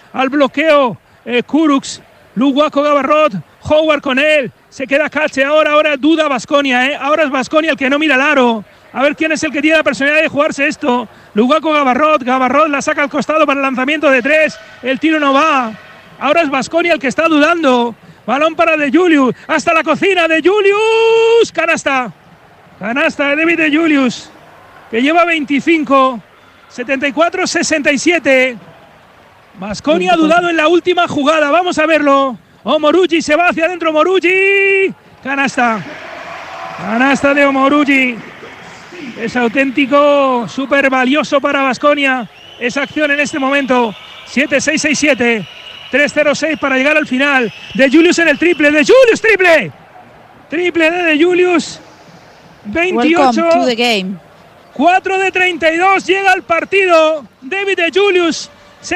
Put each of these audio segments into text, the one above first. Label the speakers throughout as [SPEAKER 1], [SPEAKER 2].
[SPEAKER 1] al bloqueo Kurucs, Luguaco Gabarrot, Howard con él, se queda Cache, ahora duda Baskonia, ahora es Baskonia el que no mira el aro, a ver quién es el que tiene la personalidad de jugarse esto. Luguaco Gabarrot la saca al costado para el lanzamiento de 3, el tiro no va, ahora es Baskonia el que está dudando, balón para De Julius, hasta la cocina de Julius, canasta de David De Julius, que lleva 25, 74-67, Baskonia ha dudado en la última jugada, vamos a verlo. Omorugi se va hacia adentro, Omorugi, canasta de Omorugi, es auténtico, súper valioso para Baskonia esa acción en este momento. 7-6-6-7, 3-0-6 para llegar al final. De Julius en el triple, De Julius triple de Julius, 28, 4 de 32, llega al partido David De Julius,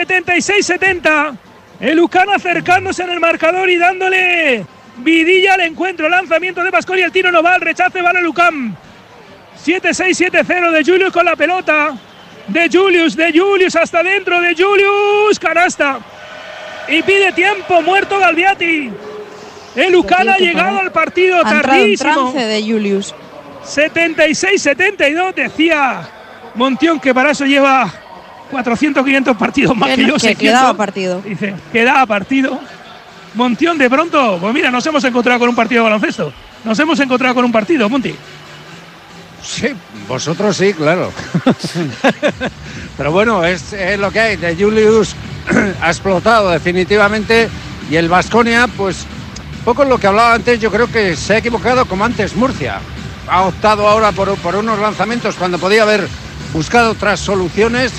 [SPEAKER 1] 76-70, el UCAM acercándose en el marcador y dándole vidilla al encuentro. Lanzamiento de Baskonia, el tiro no va, el rechace va al UCAM. 7-6-7-0, De Julius con la pelota, De Julius hasta adentro, De Julius, canasta, y pide tiempo muerto Galbiati. El UCAM ha llegado al partido tardísimo.
[SPEAKER 2] Trance de Julius.
[SPEAKER 1] 76-72, decía Montión que para eso lleva 400, 500 partidos más que yo.
[SPEAKER 2] Que quedaba partido.
[SPEAKER 1] Dice, quedaba partido. Montión de pronto, pues mira, nos hemos encontrado con un partido de baloncesto. Nos hemos encontrado con un partido, Monti.
[SPEAKER 3] Sí, vosotros sí, claro. Pero bueno, es lo que hay. De Julius ha explotado definitivamente y el Baskonia, pues, poco lo que hablaba antes, yo creo que se ha equivocado como antes Murcia. Ha optado ahora por unos lanzamientos cuando podía haber buscado otras soluciones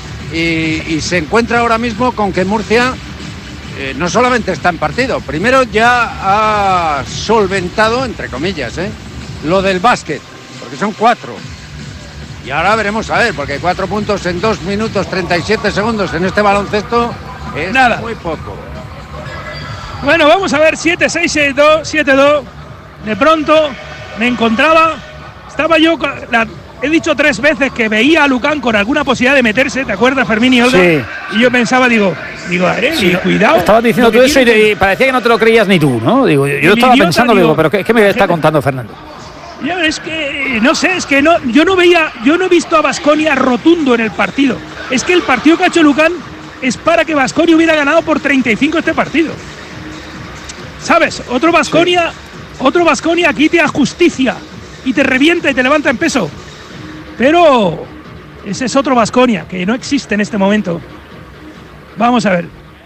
[SPEAKER 3] y se encuentra ahora mismo con que Murcia no solamente está en partido, primero ya ha solventado, entre comillas, lo del básquet, porque son 4. Y ahora veremos a ver, porque 4 puntos en 2 minutos 37 segundos en este baloncesto es nada, muy poco.
[SPEAKER 1] Bueno, vamos a ver, 7-6, 7-2. De pronto me encontraba, estaba yo, he dicho 3 veces que veía a Lucán con alguna posibilidad de meterse, ¿te acuerdas, Fermín y Olga?
[SPEAKER 4] Sí.
[SPEAKER 1] Y yo pensaba, digo, sí, cuidado.
[SPEAKER 4] Estabas diciendo tú eso y parecía que no te lo creías ni tú, ¿no? Digo, yo estaba pensando, pero ¿qué me está contando Fernando?
[SPEAKER 1] Ya, es que, no sé, es que no, yo no he visto a Baskonia rotundo en el partido. Es que el partido que ha hecho Lucán es para que Baskonia hubiera ganado por 35 este partido. ¿Sabes? Otro Baskonia aquí te da justicia y te revienta y te levanta en peso. Pero ese es otro Baskonia que no existe en este momento. Vamos a ver.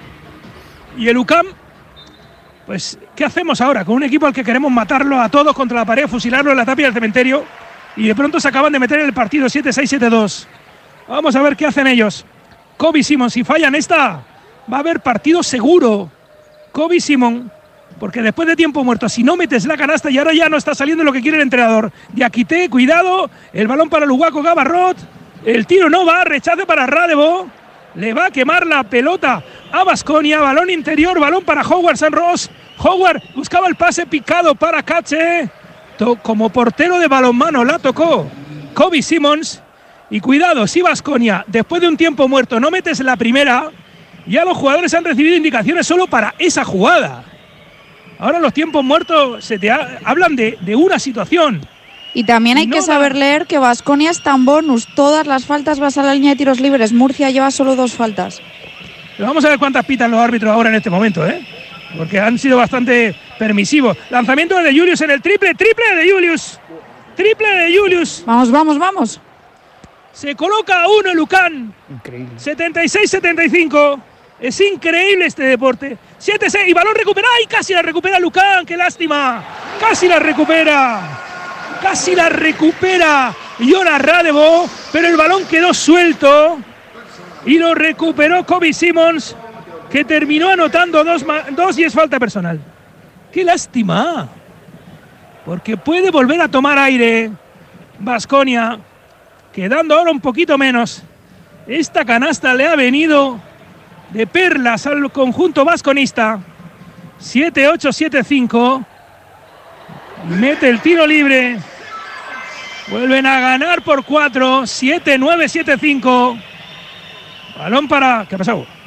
[SPEAKER 1] Y el UCAM, pues, ¿qué hacemos ahora con un equipo al que queremos matarlo a todos contra la pared, fusilarlo en la tapia del cementerio? Y de pronto se acaban de meter en el partido 7-6, 7-2. Vamos a ver qué hacen ellos. Kobe Simon, si fallan esta, va a haber partido seguro. Kobe Simon, porque después de tiempo muerto, si no metes la canasta y ahora ya no está saliendo lo que quiere el entrenador. Diakité, cuidado, el balón para Luguaco Gabarrot, el tiro no va, rechace para Radevo, le va a quemar la pelota a Baskonia, balón interior, balón para Howard San Ross. Howard buscaba el pase picado para Cache, como portero de balonmano la tocó Kobe Simons. Y cuidado, si Baskonia, después de un tiempo muerto, no metes la primera, ya los jugadores han recibido indicaciones solo para esa jugada. Ahora los tiempos muertos hablan de una situación.
[SPEAKER 2] Y también hay que saber leer que Baskonia está en bonus. Todas las faltas vas a la línea de tiros libres. Murcia lleva solo 2 faltas.
[SPEAKER 1] Pero vamos a ver cuántas pitan los árbitros ahora en este momento, porque han sido bastante permisivos. Lanzamiento de Julius en el triple de Julius. Triple de Julius.
[SPEAKER 2] Vamos.
[SPEAKER 1] Se coloca a 1 Lucán. Increíble. 76-75. Es increíble este deporte. 7-6 y balón recuperado. ¡Ay! Casi la recupera Lucán. ¡Qué lástima! Casi la recupera Jonas Radevo, pero el balón quedó suelto y lo recuperó Kobe Simons, que terminó anotando 2 y es falta personal. ¡Qué lástima! Porque puede volver a tomar aire Baskonia, quedando ahora un poquito menos. Esta canasta le ha venido de perlas al conjunto vasconista. 7-8, 7-5. Mete el tiro libre. Vuelven a ganar por 4. 7-9, 7-5. Balón para... ¿Qué ha pasado?